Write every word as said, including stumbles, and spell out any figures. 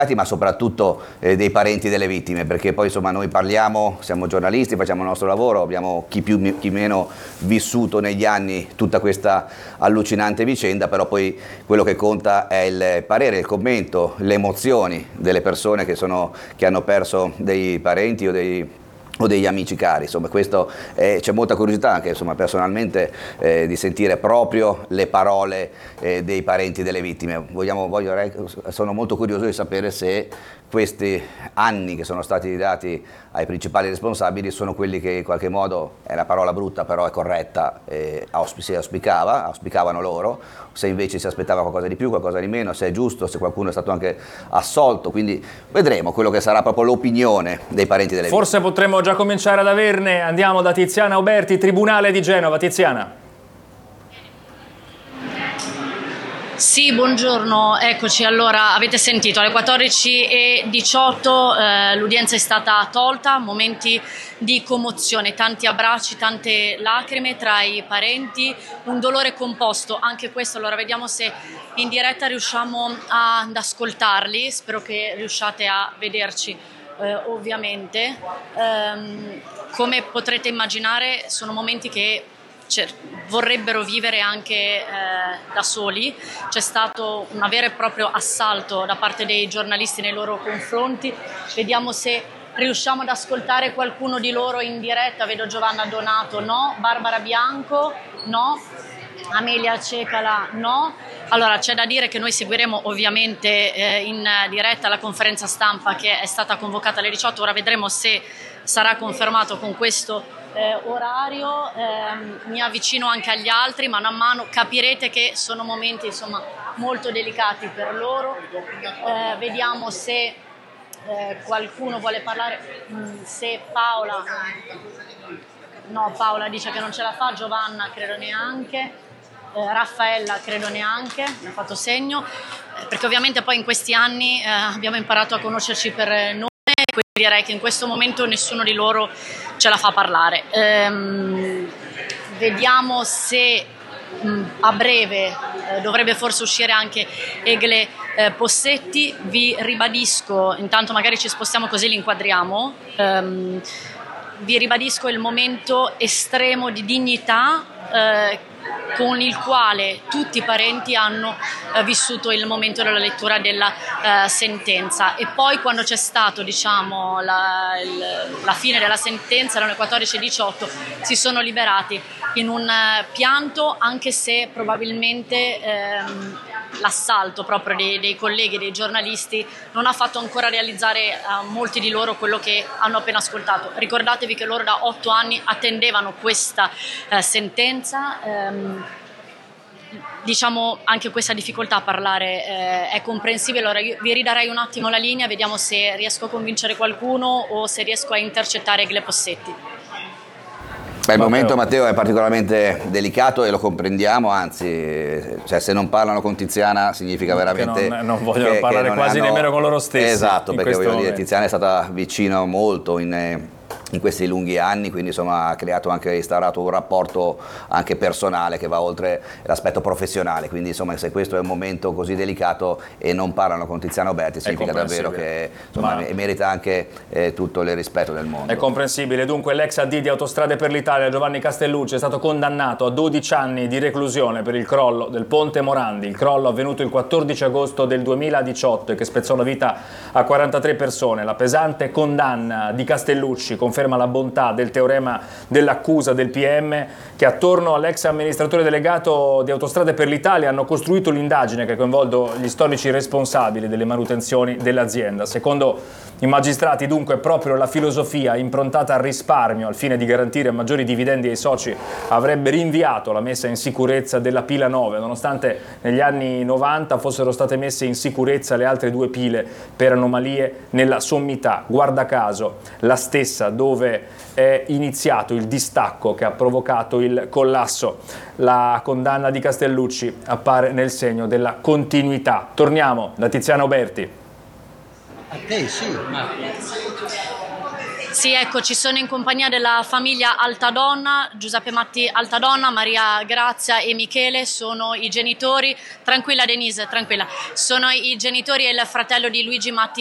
ma soprattutto eh, dei parenti delle vittime, perché poi insomma noi parliamo, siamo giornalisti, facciamo il nostro lavoro, abbiamo chi più chi meno vissuto negli anni tutta questa allucinante vicenda, però poi quello che conta è il parere, il commento, le emozioni delle persone che, sono, che hanno perso dei parenti o dei o degli amici cari, insomma questo eh, c'è molta curiosità anche insomma personalmente eh, di sentire proprio le parole eh, dei parenti delle vittime. Vogliamo, voglio, sono molto curioso di sapere se questi anni che sono stati dati ai principali responsabili sono quelli che in qualche modo, è una parola brutta però è corretta, eh, si auspicava, auspicavano loro, se invece si aspettava qualcosa di più, qualcosa di meno, se è giusto, se qualcuno è stato anche assolto, quindi vedremo quello che sarà proprio l'opinione dei parenti delle vittime. Forse potremmo già cominciare ad averne, andiamo da Tiziana Uberti, Tribunale di Genova. Tiziana. Sì, buongiorno, eccoci. Allora, avete sentito, alle quattordici e diciotto eh, l'udienza è stata tolta, momenti di commozione, tanti abbracci, tante lacrime tra i parenti, un dolore composto, anche questo. Allora, vediamo se in diretta riusciamo ad ascoltarli, spero che riusciate a vederci. Eh, ovviamente, ehm, come potrete immaginare, sono momenti che cioè, vorrebbero vivere anche eh, da soli. C'è stato un vero e proprio assalto da parte dei giornalisti nei loro confronti. Vediamo se riusciamo ad ascoltare qualcuno di loro in diretta. Vedo Giovanna Donato, no. Barbara Bianco, no. Amelia Cecala, no. Allora, c'è da dire che noi seguiremo ovviamente eh, in diretta la conferenza stampa che è stata convocata alle diciotto, ora vedremo se sarà confermato con questo eh, orario. Eh, mi avvicino anche agli altri, mano a mano capirete che sono momenti insomma molto delicati per loro. Eh, vediamo se eh, qualcuno vuole parlare, mm, se Paola, no, Paola dice che non ce la fa, Giovanna credo neanche. Eh, Raffaella credo neanche, mi ha fatto segno, eh, perché ovviamente poi in questi anni eh, abbiamo imparato a conoscerci per nome, quindi direi che in questo momento nessuno di loro ce la fa parlare. Ehm, vediamo se mh, a breve eh, dovrebbe forse uscire anche Egle eh, Possetti. Vi ribadisco, intanto magari ci spostiamo così li inquadriamo, ehm, vi ribadisco il momento estremo di dignità eh, con il quale tutti i parenti hanno eh, vissuto il momento della lettura della eh, sentenza. E poi quando c'è stato diciamo la, il, la fine della sentenza, erano le quattordici e diciotto, si sono liberati in un eh, pianto, anche se probabilmente ehm, l'assalto proprio dei, dei colleghi, dei giornalisti non ha fatto ancora realizzare a molti di loro quello che hanno appena ascoltato. Ricordatevi che loro da otto anni attendevano questa eh, sentenza. Ehm, diciamo anche questa difficoltà a parlare eh, è comprensibile. Allora io vi ridarei un attimo la linea, vediamo se riesco a convincere qualcuno o se riesco a intercettare Egle Possetti. Beh, il momento, Matteo, è particolarmente delicato e lo comprendiamo, anzi, cioè, se non parlano con Tiziana significa veramente che non, non vogliono che, parlare che non quasi hanno... nemmeno con loro stessi. Esatto, perché voglio momento. dire, Tiziana è stata vicino molto in, in questi lunghi anni, quindi insomma ha creato anche, instaurato un rapporto anche personale che va oltre l'aspetto professionale, quindi insomma se questo è un momento così delicato e non parlano con Tiziana Uberti significa davvero che insomma, Ma... merita anche eh, tutto il rispetto del mondo. È comprensibile. Dunque l'ex A D di Autostrade per l'Italia Giovanni Castellucci è stato condannato a dodici anni di reclusione per il crollo del Ponte Morandi, il crollo avvenuto il quattordici agosto del duemiladiciotto e che spezzò la vita a quarantatré persone. La pesante condanna di Castellucci conferma la bontà del teorema dell'accusa del P M che attorno all'ex amministratore delegato di Autostrade per l'Italia hanno costruito l'indagine che coinvolge gli storici responsabili delle manutenzioni dell'azienda. Secondo i magistrati, dunque, proprio la filosofia improntata al risparmio al fine di garantire maggiori dividendi ai soci avrebbe rinviato la messa in sicurezza della pila nove, nonostante negli anni novanta fossero state messe in sicurezza le altre due pile per anomalie nella sommità. Guarda caso, la stessa dove è iniziato il distacco che ha provocato il collasso. La condanna di Castellucci appare nel segno della continuità. Torniamo da Tiziana Uberti. A te sì, ma Sì, eccoci, sono in compagnia della famiglia Altadonna, Giuseppe Matti Altadonna, Maria Grazia e Michele sono i genitori, tranquilla Denise, tranquilla, sono i genitori e il fratello di Luigi Matti